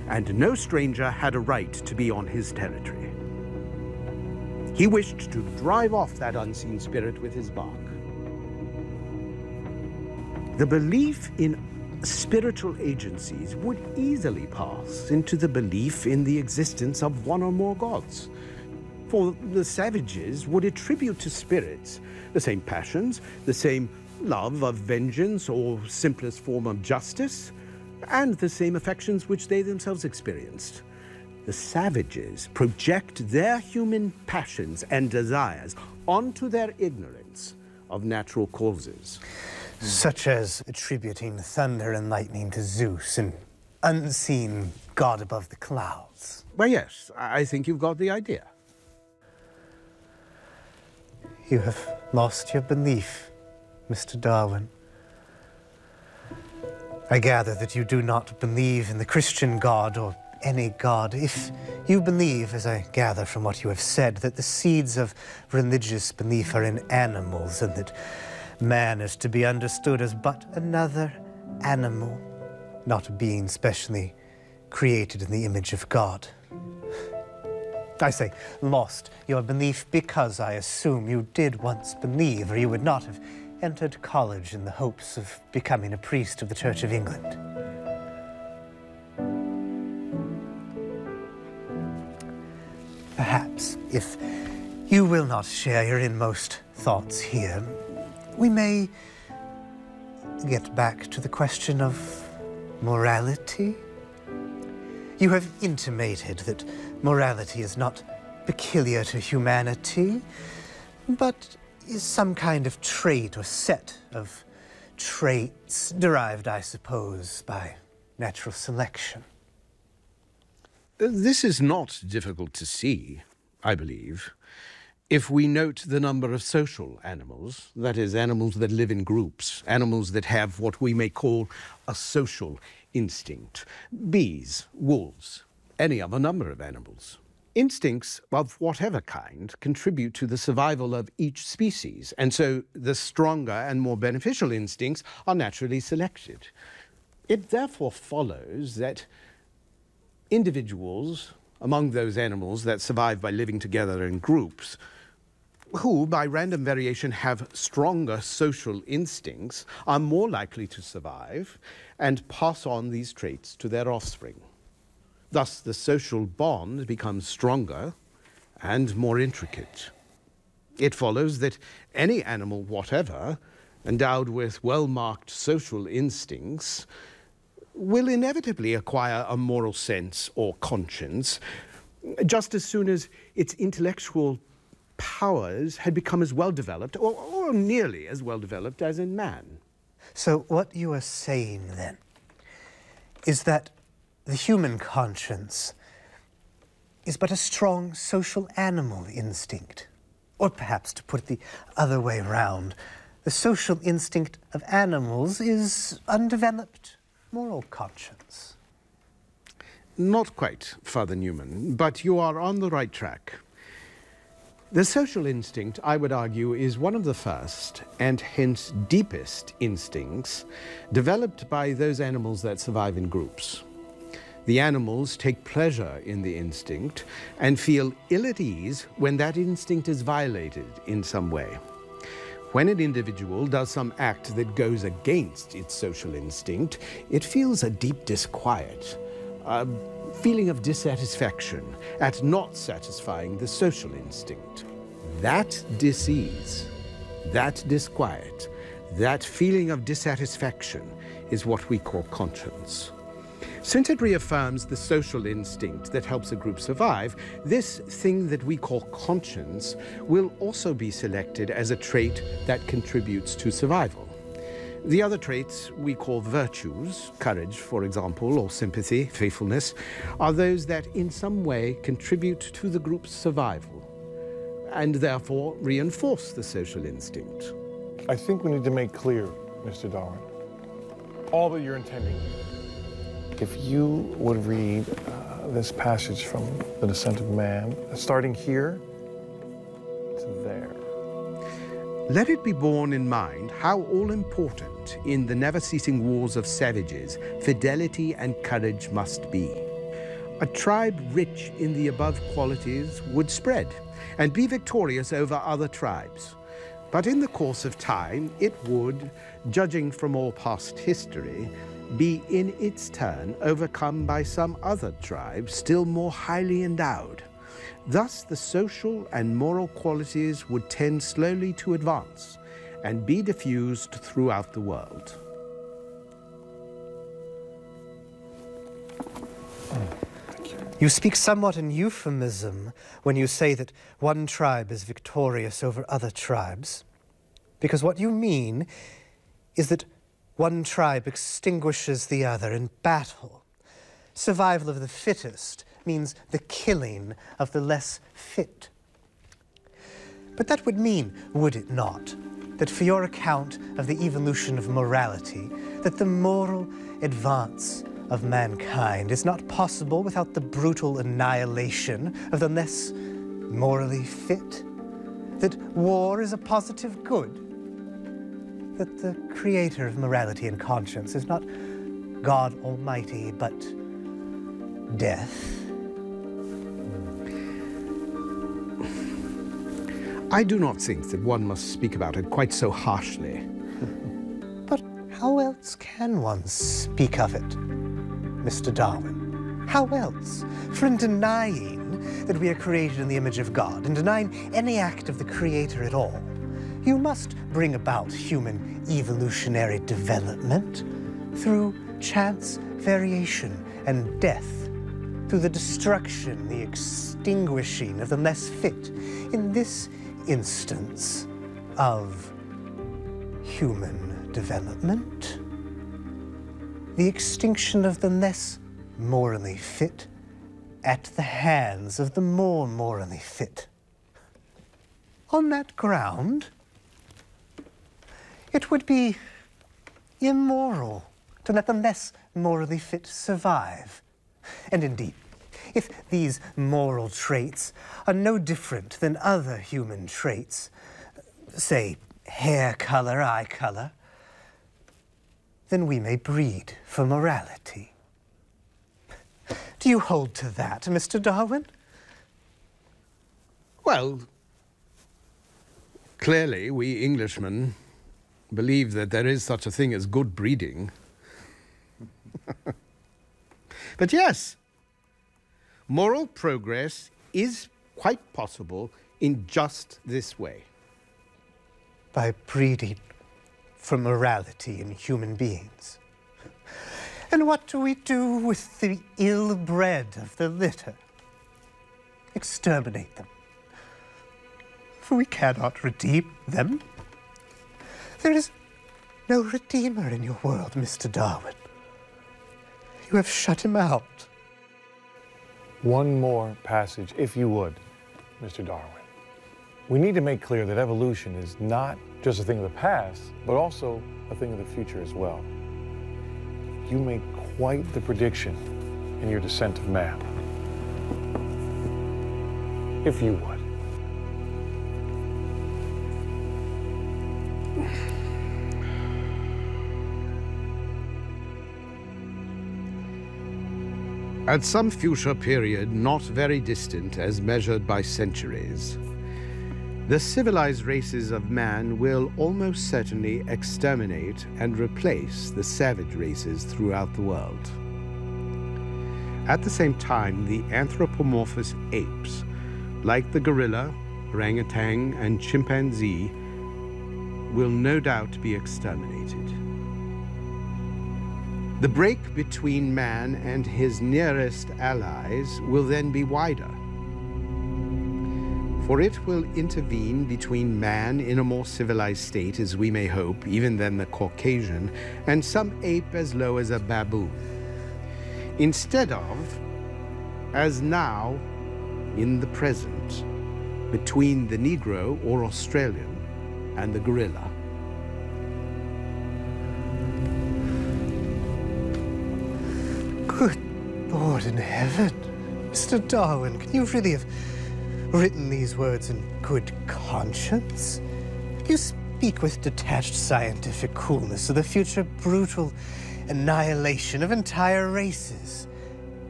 and no stranger had a right to be on his territory. He wished to drive off that unseen spirit with his bark. The belief in spiritual agencies would easily pass into the belief in the existence of one or more gods. For the savages would attribute to spirits the same passions, the same love of vengeance or simplest form of justice, and the same affections which they themselves experienced. The savages project their human passions and desires onto their ignorance of natural causes. Such as attributing thunder and lightning to Zeus, an unseen god above the clouds. Well, yes, I think you've got the idea. You have lost your belief, Mr. Darwin. I gather that you do not believe in the Christian God or any God. If you believe, as I gather from what you have said, that the seeds of religious belief are in animals and that man is to be understood as but another animal, not a being specially created in the image of God. I say lost your belief because I assume you did once believe, or you would not have entered college in the hopes of becoming a priest of the Church of England. Perhaps, if you will not share your inmost thoughts here, we may get back to the question of morality. You have intimated that morality is not peculiar to humanity, but is some kind of trait or set of traits derived, I suppose, by natural selection. This is not difficult to see, I believe, if we note the number of social animals, that is, animals that live in groups, animals that have what we may call a social instinct. Bees, wolves, any other number of animals. Instincts of whatever kind contribute to the survival of each species, and so the stronger and more beneficial instincts are naturally selected. It therefore follows that individuals among those animals that survive by living together in groups, who, by random variation, have stronger social instincts, are more likely to survive and pass on these traits to their offspring. Thus, the social bond becomes stronger and more intricate. It follows that any animal whatever, endowed with well-marked social instincts, will inevitably acquire a moral sense or conscience just as soon as its intellectual powers had become as well developed, or nearly as well developed, as in man. So what you are saying, then, is that the human conscience is but a strong social animal instinct. Or perhaps, to put it the other way round, the social instinct of animals is undeveloped moral conscience. Not quite, Father Newman, but you are on the right track. The social instinct, I would argue, is one of the first, and hence deepest, instincts developed by those animals that survive in groups. The animals take pleasure in the instinct and feel ill at ease when that instinct is violated in some way. When an individual does some act that goes against its social instinct, it feels a deep disquiet, a feeling of dissatisfaction at not satisfying the social instinct. That dis-ease, that disquiet, that feeling of dissatisfaction is what we call conscience. Since it reaffirms the social instinct that helps a group survive, this thing that we call conscience will also be selected as a trait that contributes to survival. The other traits we call virtues, courage, for example, or sympathy, faithfulness, are those that in some way contribute to the group's survival and therefore reinforce the social instinct. I think we need to make clear, Mr. Darwin, all that you're intending. If you would read this passage from The Descent of Man, starting here to there. Let it be borne in mind how all-important in the never-ceasing wars of savages fidelity and courage must be. A tribe rich in the above qualities would spread and be victorious over other tribes. But in the course of time, it would, judging from all past history, be in its turn overcome by some other tribe still more highly endowed. Thus, the social and moral qualities would tend slowly to advance and be diffused throughout the world. You speak somewhat in euphemism when you say that one tribe is victorious over other tribes, because what you mean is that one tribe extinguishes the other in battle. Survival of the fittest means the killing of the less fit. But that would mean, would it not, that for your account of the evolution of morality, that the moral advance of mankind is not possible without the brutal annihilation of the less morally fit? That war is a positive good? That the creator of morality and conscience is not God Almighty, but death? I do not think that one must speak about it quite so harshly. But how else can one speak of it, Mr. Darwin? How else? For in denying that we are created in the image of God, in denying any act of the Creator at all, you must bring about human evolutionary development through chance, variation, and death, through the destruction, the extinguishing of the less fit, in this instance of human development, the extinction of the less morally fit at the hands of the more morally fit. On that ground, it would be immoral to let the less morally fit survive. And indeed, if these moral traits are no different than other human traits, say hair color, eye color, then we may breed for morality. Do you hold to that, Mr. Darwin? Well, clearly we Englishmen believe that there is such a thing as good breeding. But yes, moral progress is quite possible in just this way. By breeding for morality in human beings. And what do we do with the ill-bred of the litter? Exterminate them. For we cannot redeem them. There is no redeemer in your world, Mr. Darwin. You have shut him out. One more passage, if you would, Mr. Darwin. We need to make clear that evolution is not just a thing of the past, but also a thing of the future as well. You make quite the prediction in your Descent of Man. If you would. At some future period, not very distant as measured by centuries, the civilized races of man will almost certainly exterminate and replace the savage races throughout the world. At the same time, the anthropomorphous apes, like the gorilla, orangutan, and chimpanzee, will no doubt be exterminated. The break between man and his nearest allies will then be wider, for it will intervene between man in a more civilized state, as we may hope, even than the Caucasian, and some ape as low as a baboon. Instead of, as now, in the present, between the Negro or Australian and the gorilla. Good Lord in heaven. Mr. Darwin, can you really have written these words in good conscience? You speak with detached scientific coolness of the future brutal annihilation of entire races.